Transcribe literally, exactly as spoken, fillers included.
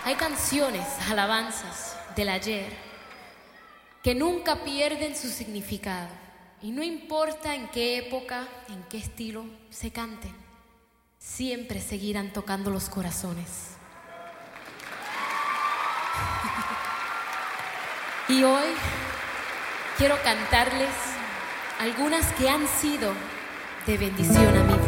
Hay canciones, alabanzas del ayer que nunca pierden su significado. Y no importa en qué época, en qué estilo se canten, siempre seguirán tocando los corazones. Y hoy quiero cantarles algunas que han sido de bendición a mí.